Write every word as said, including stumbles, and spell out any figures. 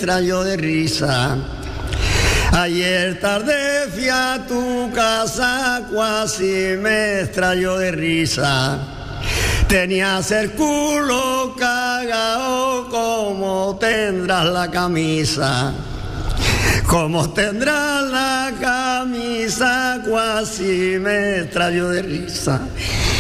estrelló de risa. Ayer tarde fui a tu casa, cuasi me estrelló de risa. Tenías el culo cagao, como tendrás la camisa. Como tendrás la camisa, cuasi me estrelló de risa.